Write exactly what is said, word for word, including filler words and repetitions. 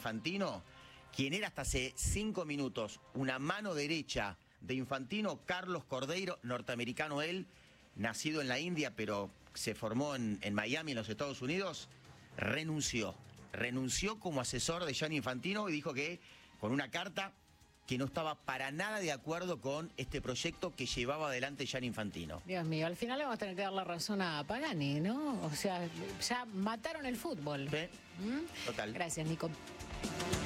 Infantino, quien era hasta hace cinco minutos una mano derecha de Infantino, Carlos Cordeiro, norteamericano él, nacido en la India, pero se formó en, en Miami, en los Estados Unidos, renunció. Renunció como asesor de Gianni Infantino y dijo que, con una carta, que no estaba para nada de acuerdo con este proyecto que llevaba adelante Gianni Infantino. Dios mío, al final le vamos a tener que dar la razón a Pagani, ¿no? O sea, ya mataron el fútbol. ¿Sí? ¿Mm? Total. Gracias, Nico.